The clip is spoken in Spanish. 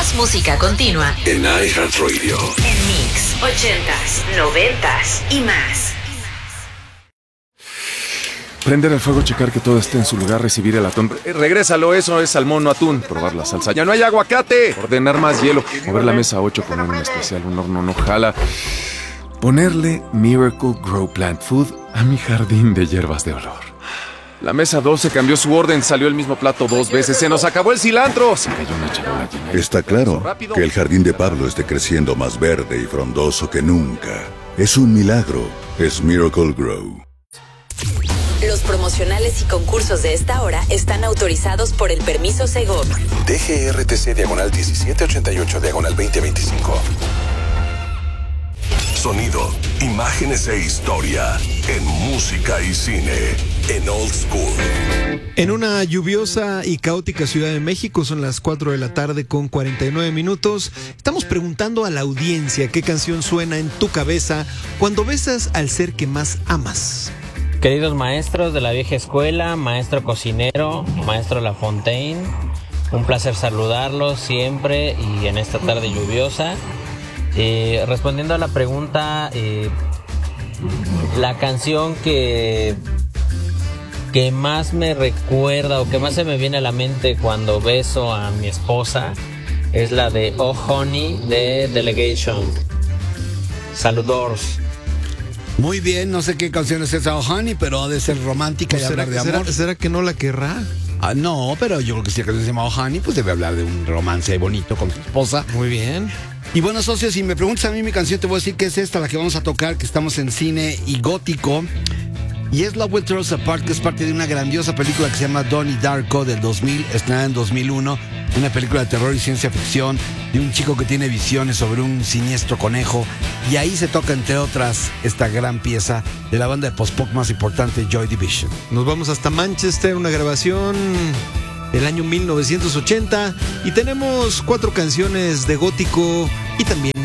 Más música continua en iHeartRadio. En Mix 80s, 90s y más. Prender el fuego, checar que todo esté en su lugar, recibir el atún. Regrésalo, eso es salmón, no atún. Probar la salsa. ¡Ya no hay aguacate! Ordenar más hielo. Mover la mesa 8 con un especial. Un horno no jala. Ponerle Miracle Grow Plant Food a mi jardín de hierbas de olor. La mesa 12 cambió su orden, salió el mismo plato 2 veces. ¡Se nos acabó el cilantro! Se cayó una charola llena. Está claro que el jardín de Pablo esté creciendo más verde y frondoso que nunca. Es un milagro. Es Miracle Grow. Los promocionales y concursos de esta hora están autorizados por el permiso Segov. DGRTC /88/2025. Sonido, imágenes e historia en música y cine en Old School. En una lluviosa y caótica Ciudad de México, son las 4 de la tarde con 49 minutos. Estamos preguntando a la audiencia qué canción suena en tu cabeza cuando besas al ser que más amas. Queridos maestros de la vieja escuela, maestro cocinero, maestro Lafontaine, un placer saludarlos siempre y en esta tarde lluviosa. Respondiendo a la pregunta, la canción que más me recuerda o que más se me viene a la mente cuando beso a mi esposa es la de Oh Honey de Delegation. Saludos. Muy bien, no sé qué canción es esa, Oh Honey, pero ha de ser romántica y hablar de amor. ¿Será que no la querrá? No, pero yo creo que si la canción se llama Oh Honey, pues debe hablar de un romance bonito con su esposa. Muy bien. Y bueno, socios, si me preguntas a mí mi canción, te voy a decir que es esta, la que vamos a tocar, que estamos en cine y gótico. Y es Love Will Tear Us Apart, que es parte de una grandiosa película que se llama Donnie Darko del 2000, estrenada en 2001. Una película de terror y ciencia ficción de un chico que tiene visiones sobre un siniestro conejo. Y ahí se toca, entre otras, esta gran pieza de la banda de post-punk más importante, Joy Division. Nos vamos hasta Manchester, una grabación del año 1980. Y tenemos 4 canciones de gótico y también